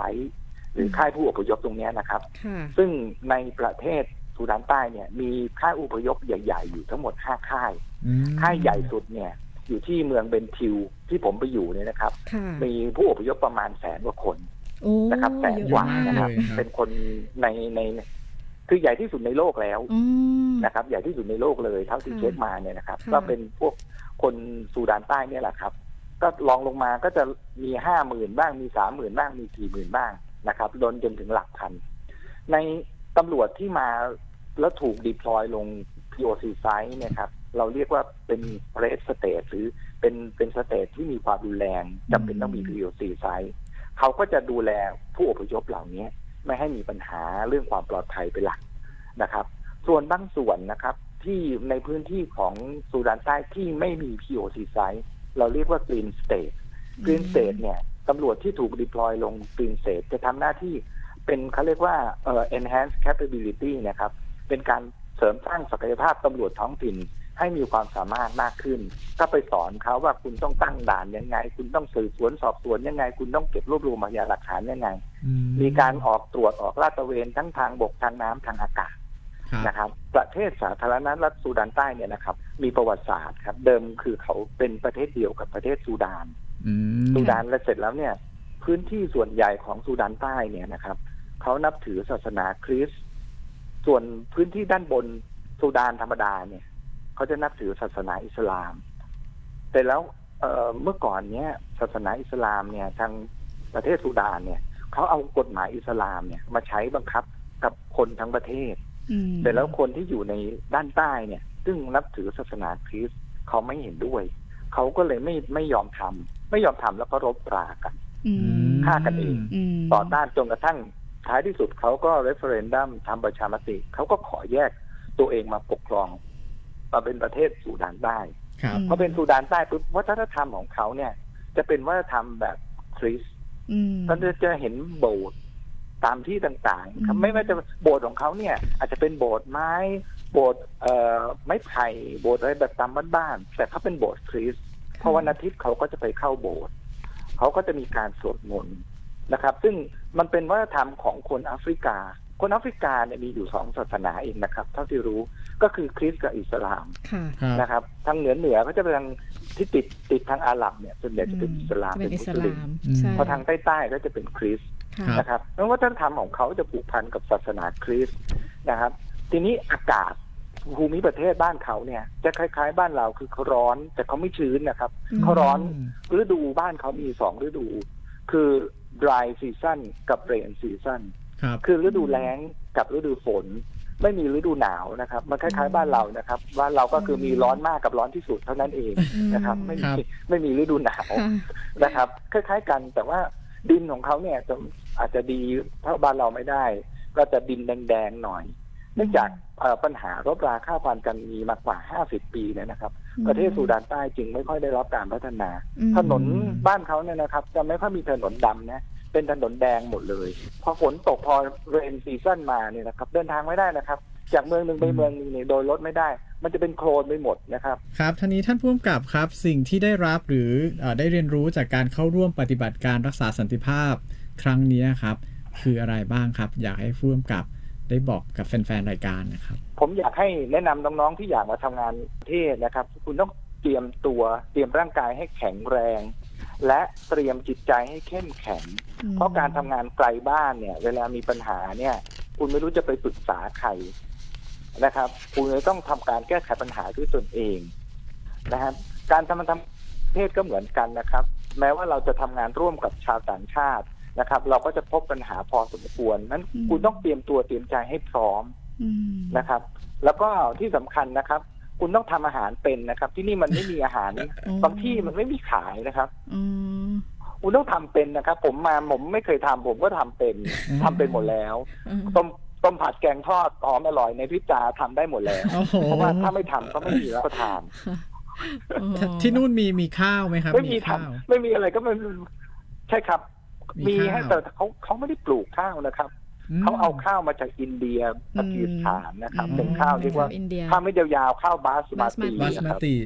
ต์หรือค่ายผู้อพยพตรงนี้นะครับซึ่งในประเทศซูดานใต้เนี่ยมีค่ายอพยพใหญ่ๆอยู่ทั้งหมด5ค่ายใหญ่สุดเนี่ยอยู่ที่เมืองเบนทิวที่ผมไปอยู่เนี่ยนะครับมีผู้อพยพประมาณ100,000 กว่าคนนะครับ100,000 กว่านะครับเป็นคนในคือใหญ่ที่สุดในโลกแล้วนะครับใหญ่ที่สุดในโลกเลยเท่าที่เช็คมาเนี่ยนะครับก็เป็นพวกคนซูดานใต้เนี่ยแหละครับก็ลองลงมาก็จะมี 50,000 บ้างมี 30,000 บ้างมี 40,000 บ้างนะครับล้นจนถึงหลักพันในตำรวจที่มาแล้วถูก deploy ลง POC site เนี่ยครับเราเรียกว่าเป็น red state หรือเป็นสเตทที่มีความรุนแรงจำเป็นต้องมี POC site เขาก็จะดูแลผู้อพยพเหล่านี้ไม่ให้มีปัญหาเรื่องความปลอดภัยเป็นหลักนะครับส่วนบางส่วนนะครับที่ในพื้นที่ของซูดานใต้ที่ไม่มี POC site เราเรียกว่า Green State Green State เนี่ยตำรวจที่ถูก deploy ลง Green State จะทำหน้าที่เป็นเขาเรียกว่าenhanced capability นะครับเป็นการเสริมสร้างศักยภาพตำรวจท้องถิ่นให้มีความสามารถมากขึ้นก็ไปสอนเขาว่าคุณต้องตั้งด่านยังไงคุณต้องสืบสวนสอบสวนยังไงคุณต้องเก็บรวบรวมพยานหลักฐานยังไงมีการออกตรวจออกลาดตระเวนทั้งทางบกทางน้ำทางอากาศนะครับประเทศสาธารณรัฐซูดานใต้เนี่ยนะครับมีประวัติศาสตร์ครับเดิมคือเขาเป็นประเทศเดียวกับประเทศซูดานและเสร็จแล้วเนี่ยพื้นที่ส่วนใหญ่ของซูดานใต้เนี่ยนะครับเขานับถือศาสนาคริสต์ส่วนพื้นที่ด้านบนซูดานธรรมดาเนี่ยเขาจะนับถือศาสนาอิสลามแต่แล้วเมื่อก่อนเนี้ยศาสนาอิสลามเนี่ยทางประเทศซูดานเนี่ยเขาเอากฎหมายอิสลามเนี่ยมาใช้บังคับกับคนทั้งประเทศแต่แล้วคนที่อยู่ในด้านใต้เนี่ยซึ่งนับถือศาสนาคริสต์เขาไม่เห็นด้วยเขาก็เลยไม่ยอมทำแล้วก็รบรากันฆ่ากันเองต่อต้านจนกระทั่งท้ายที่สุดเขาก็เรฟเฟอเรนดัมทำประชามติเขาก็ขอแยกตัวเองมาปกครองมาเป็นประเทศซูดานใต้พอเป็นซูดานใต้ปุ๊บวัฒนธรรมของเขาเนี่ยจะเป็นวัฒนธรรมแบบคริสต์ก็จะเห็นโบสถ์ตามที่ต่างๆไม่ว่าจะโบสถ์ของเขาเนี่ยอาจจะเป็นโบสถ์ไม้โบสถ์ไม้ไผ่โบสถ์อะไรแบบตามบ้านๆแต่เขาเป็นโบสถ์คริสต์เพราะวันอาทิตย์เขาก็จะไปเข้าโบสถ์เขาก็จะมีการสวดมนต์นะครับซึ่งมันเป็นวัฒนธรรมของคนแอฟริกาเนี่ยมีอยู่2ศาสนาเองนะครับเท่าที่รู้ก็คือคริสต์กับอิสลามนะครับทางเหนือก็จะเป็นทางที่ติดทางอาหรับเนี่ยส่วนใหญ่จะเป็นอิสลามเป็นมุสลิมพอทางใต้ก็จะเป็นคริสต์นะครับเพราะวัฒนธรรมของเขาจะผูกพันกับศาสนาคริสต์นะครับทีนี้อากาศภูมิประเทศบ้านเขาเนี่ยจะคล้ายๆบ้านเราคือเขาร้อนแต่เขาไม่ชื้นนะครับเขาร้อนฤดูบ้านเขามี2ฤดูคือ dry season กับ rain season คือฤดูแล้งกับฤดูฝนไม่มีฤดูหนาวนะครับมันคล้ายๆบ้านเรานะครับบ้านเราก็คือมีร้อนมากกับร้อนที่สุดเท่านั้นเองนะครับไม่มีฤดูหนาวนะครับคล้ายๆกันแต่ว่าดินของเขาเนี่ยอาจจะดีเท่าบ้านเราไม่ได้ก็จะดินแดงๆหน่อยเนื่องจากปัญหารบราฆ่าฟันกันมีมากว่า50 ปีเนี่ยนะครับประเทศซูดานใต้จึงไม่ค่อยได้รับการพัฒนาถนนบ้านเขาเนี่ยนะครับจะไม่ค่อยมีถนนดำนะเป็นถนนแดงหมดเลยพอฝนตกพอเรนซีซั่นมาเนี่ยนะครับเดินทางไม่ได้นะครับจากเมืองนึงไปเมืองนึงเนี่ยโดยรถไม่ได้มันจะเป็นโคลนไปหมดนะครับครับท่านนี้ท่านผู้กำกับครับสิ่งที่ได้รับหรือได้เรียนรู้จากการเข้าร่วมปฏิบัติการรักษาสันติภาพครั้งนี้ครับคืออะไรบ้างครับอยากให้ผู้กำกับได้บอกกับแฟนๆรายการนะครับผมอยากให้แนะนำน้องๆที่อยากมาทำงานประเทศนะครับคุณต้องเตรียมร่างกายให้แข็งแรงและเตรียมจิตใจให้เข้มแข็งเพราะการทำงานไกลบ้านเนี่ยเวลามีปัญหาเนี่ยคุณไม่รู้จะไปปรึกษาใครนะครับคุณเลยต้องทำการแก้ไขปัญหาด้วยตนเองนะครับการทำประเทศก็เหมือนกันนะครับแม้ว่าเราจะทำงานร่วมกับชาวต่างชาตินะครับเราก็จะพบปัญหาพอสมควรนั้นคุณต้องเตรียมตัวเตรียมใจให้พร้อมนะครับแล้วก็ที่สำคัญนะครับคุณต้องทำอาหารเป็นนะครับที่นี่มันไม่มีอาหารบางที่มันไม่มีขายนะครับคุณต้องทำเป็นนะครับผมไม่เคยทำผมก็ทำเป็นหมดแล้วต้มผัดแกงทอดหอมอร่อยในพริบตาทำได้หมดแล้วเพราะว่าถ้าไม่ทำก็ไม่มีรับประทานที่นู่นมีข้าวไหมครับไม่มีทำไม่มีอะไรก็ไม่ใช่ครับมีให้แต่เขาไม่ได้ปลูกข้าวนะครับเขาเอาข้าวมาจากอินเดียปากีสถานนะครับเป็นข้าวเรียกว่าข้าวไม่ยาวๆข้าวบาสมาติ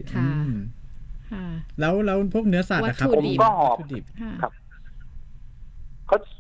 แล้วพวกเนื้อสัตว์นะครับผมก็หอบครับเขา